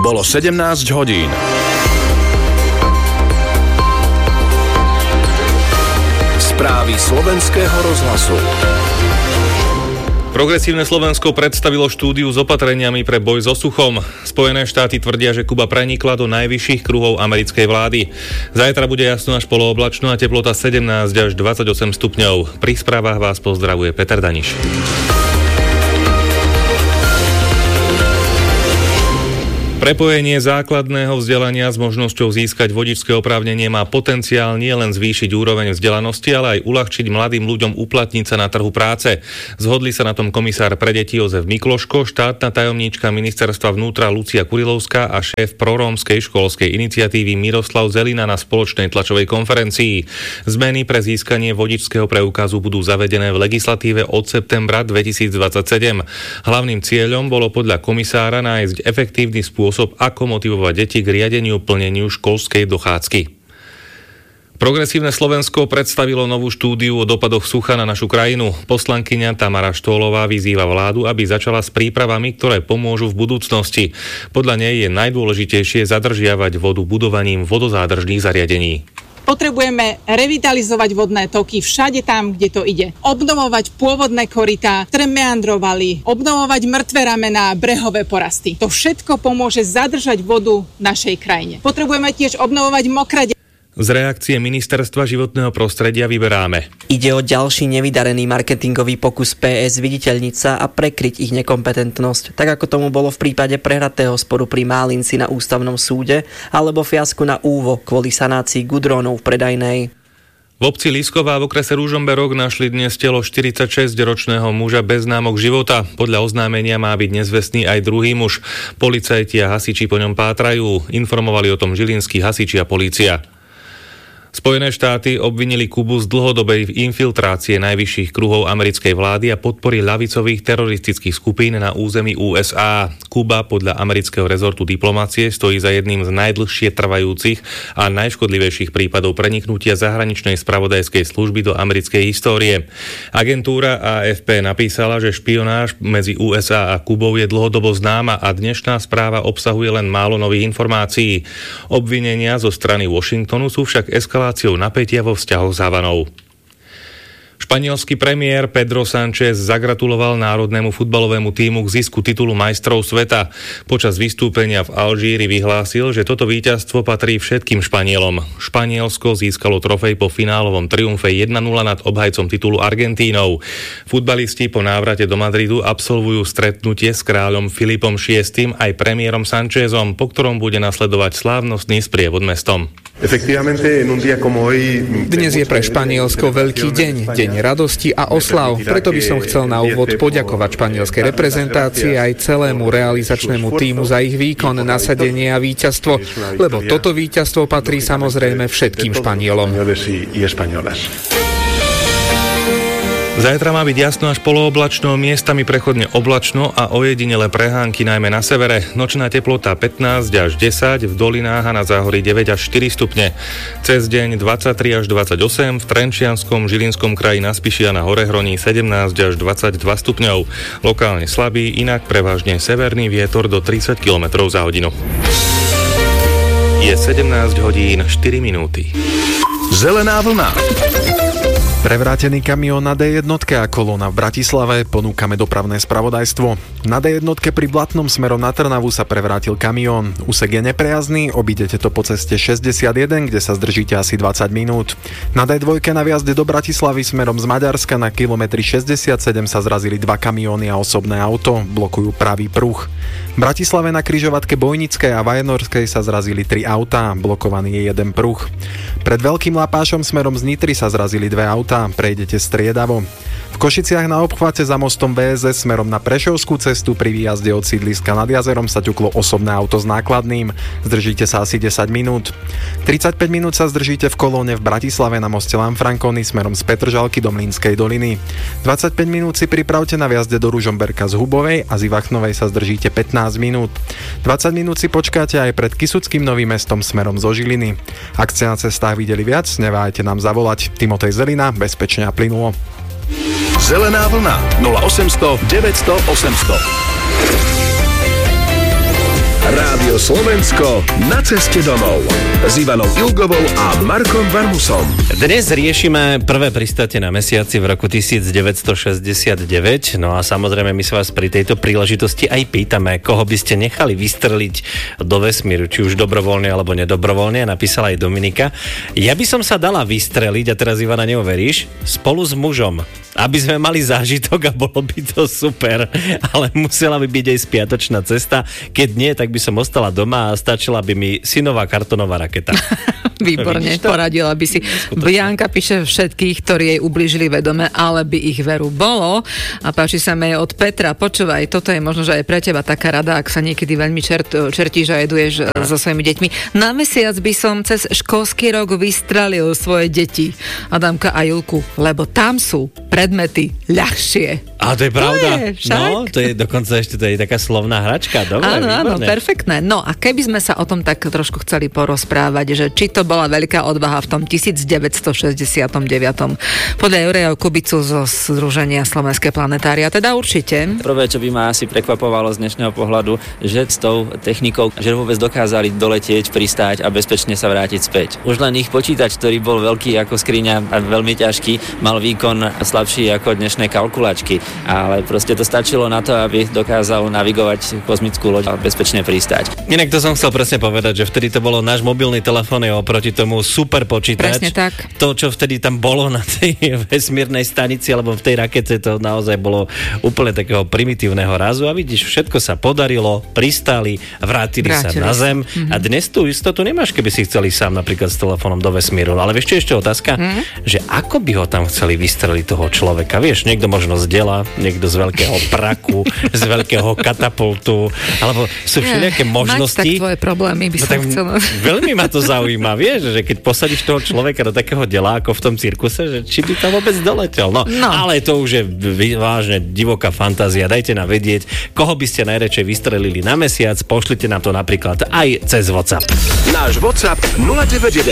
Bolo 17 hodín. Správy slovenského rozhlasu. Progresívne Slovensko predstavilo štúdiu s opatreniami pre boj so suchom. Spojené štáty tvrdia, že Kuba prenikla do najvyšších kruhov americkej vlády. Zajtra bude jasno až polooblačno a teplota 17 až 28 stupňov. Pri správach vás pozdravuje Peter Daniš. Prepojenie základného vzdelania s možnosťou získať vodičské oprávnenie má potenciál nielen zvýšiť úroveň vzdelanosti, ale aj uľahčiť mladým ľuďom uplatniť sa na trhu práce. Zhodli sa na tom komisár pre deti Jozef Mikloško, štátna tajomníčka ministerstva vnútra Lucia Kurilovská a šéf prorómskej školskej iniciatívy Miroslav Zelina na spoločnej tlačovej konferencii. Zmeny pre získanie vodičského preukazu budú zavedené v legislatíve od septembra 2027. Hlavným cieľom bolo podľa komisára nájsť efektívny spôsob, ako motivovať deti k riadeniu plneniu školskej dochádzky. Progresívne Slovensko predstavilo novú štúdiu o dopadoch sucha na našu krajinu. Poslankyňa Tamara Štólová vyzýva vládu, aby začala s prípravami, ktoré pomôžu v budúcnosti. Podľa nej je najdôležitejšie zadržiavať vodu budovaním vodozádržných zariadení. Potrebujeme revitalizovať vodné toky všade tam, kde to ide. Obnovovať pôvodné korytá, ktoré meandrovali, obnovovať mŕtve ramená, brehové porasty. To všetko pomôže zadržať vodu v našej krajine. Potrebujeme tiež obnovovať mokré. Z reakcie Ministerstva životného prostredia vyberáme. Ide o ďalší nevydarený marketingový pokus PS viditeľniť sa a prekryť ich nekompetentnosť, tak ako tomu bolo v prípade prehratého sporu pri Málinci na ústavnom súde alebo fiasku na Úvo kvôli sanácii gudrónov v predajnej. V obci Lisková v okrese Ružomberok našli dnes telo 46-ročného muža bez známok života. Podľa oznámenia má byť nezvestný aj druhý muž. Policajti a hasiči po ňom pátrajú. Informovali o tom žilinskí hasiči a polícia. Spojené štáty obvinili Kubu z dlhodobej infiltrácie najvyšších kruhov americkej vlády a podpory ľavicových teroristických skupín na území USA. Kuba podľa amerického rezortu diplomacie stojí za jedným z najdlhšie trvajúcich a najškodlivejších prípadov preniknutia zahraničnej spravodajskej služby do americkej histórie. Agentúra AFP napísala, že špionáž medzi USA a Kubou je dlhodobo známa a dnešná správa obsahuje len málo nových informácií. Obvinenia zo strany Washingtonu sú však eskaláciou napätia vo vzťahoch s Havanou. Španielský premiér Pedro Sánchez zagratuloval národnému futbalovému tímu k zisku titulu majstrov sveta. Počas vystúpenia v Alžíri vyhlásil, že toto víťazstvo patrí všetkým Španielom. Španielsko získalo trofej po finálovom triumfe 1-0 nad obhajcom titulu Argentínou. Futbalisti po návrate do Madridu absolvujú stretnutie s kráľom Filipom VI aj premiérom Sánchezom, po ktorom bude nasledovať slávnostný sprievod mestom. Dnes je pre Španielsko veľký deň, deň radosti a oslav. Preto by som chcel na úvod poďakovať španielskej reprezentácii aj celému realizačnému tímu za ich výkon, nasadenie a víťazstvo, lebo toto víťazstvo patrí samozrejme všetkým Španielom. Zajtra má byť jasno až polooblačno, miestami prechodne oblačno a ojedinele prehánky najmä na severe. Nočná teplota 15 až 10, v dolinách a na záhorí 9 až 4 stupne. Cez deň 23 až 28, v Trenčianskom, Žilinskom kraji na Spiši a na Horehroní 17 až 22 stupňov. Lokálne slabý, inak prevažne severný vietor do 30 km za hodinu. Je 17 hodín 4 minúty. Zelená vlna. Prevrátený kamión na D1 a kolóna v Bratislave, ponúkame dopravné spravodajstvo. Na D1 pri Blatnom smerom na Trnavu sa prevrátil kamión. Úsek je neprejazdný, obídete to po ceste 61, kde sa zdržíte asi 20 minút. Na D2 na viazde do Bratislavy smerom z Maďarska na kilometri 67 sa zrazili dva kamióny a osobné auto, blokujú pravý pruh. V Bratislave na križovatke Bojnickej a Vajenorskej sa zrazili 3 autá, blokovaný je jeden pruh. Pred Veľkým Lapášom smerom z Nitry sa zrazili 2 autá, prejdete striedavo. V Košiciach na obchvate za mostom BSS smerom na Prešovskú cestu pri výjazde od sídliska nad jazerom sa ťuklo osobné auto s nákladným. Zdržíte sa asi 10 minút. 35 minút sa zdržíte v kolóne v Bratislave na moste Lanfranconi smerom z Petržalky do Mlynskej doliny. 25 minút si pripravte na viazde do Ružomberka z Hubovej a z Ivachnovej sa zdržíte 15 minút. 20 minút si počkáte aj pred Kysuckým Novým Mestom smerom zo Žiliny. Ak ste na cestách videli viac, neváhajte nám zavolať. Timotej Zelina, bezpečne a plynulo. Zelená vlna 0800 900 800. Rádio Slovensko na ceste domov s Ivanou Ilgovou a Markom Varmusom. Dnes riešime prvé pristátie na mesiaci v roku 1969. No a samozrejme my sa vás pri tejto príležitosti aj pýtame, koho by ste nechali vystreliť do vesmíru, či už dobrovoľne alebo nedobrovoľne. Napísala aj Dominika. Ja by som sa dala vystreliť, a teraz Ivana neuveríš, spolu s mužom. Aby sme mali zážitok a bolo by to super, ale musela by byť aj spiatočná cesta. Keď nie, tak by som ostala doma a stačila by mi synová kartonová raketa. Výborne, poradila by si. Bianka píše všetkých, ktorí jej ublížili vedome, ale by ich veru bolo. A páči sa mi od Petra. Počúvaj, toto je možno, že aj pre teba taká rada, ak sa niekedy veľmi čertíš a jeduješ so svojimi deťmi. Na mesiac by som cez školský rok vystrelil svoje deti, Adamka a Julku, lebo tam sú predmety ľahšie. A to je pravda. No, to je dokonca ešte to je taká slovná hračka. Dobre, áno, perfektné. No a keby sme sa o tom tak trošku chceli porozprávať, že či to bola veľká odvaha v tom 1969. Podľa Juraja Kubicu zo Združenia Slovenské planetária, teda určite. Prvé, čo by ma asi prekvapovalo z dnešného pohľadu, že s tou technikou, že vôbec dokázali doletieť, pristáť a bezpečne sa vrátiť späť. Už len ich počítač, ktorý bol veľký ako skriňa a veľmi ťažký, mal výkon slabší ako dnešné kalkulačky, ale proste to stačilo na to, aby dokázal navigovať kozmickú loď a bezpečne pristáť. Inak to som chcel presne povedať, že vtedy to bolo náš mobilný telefón je oproti tomu super počítač. Presne tak. To, čo vtedy tam bolo na tej vesmírnej stanici alebo v tej rakete, to naozaj bolo úplne takého primitívneho razu a vidíš, všetko sa podarilo, pristáli, vrátili sa na Zem a dnes tú istotu nemáš, keby si chceli sám napríklad s telefónom do vesmíru. Ale vieš, čo ešte otázka? Že ako by ho tam chceli vystreliť toho človeka? Vieš, niekto možno z dela, niekto z veľkého praku, z veľkého katapultu, alebo sú všelijaké možnosti. Mať tak tvoje problémy by som chcela. Veľmi ma to zaujíma, vieš, že keď posadíš toho človeka do takého dela, ako v tom cirkuse, že či by to vôbec doletel. No. Ale to už je vážne divoká fantázia. Dajte nám vedieť, koho by ste najradšej vystrelili na mesiac, pošlite nám to napríklad aj cez WhatsApp. Náš WhatsApp 099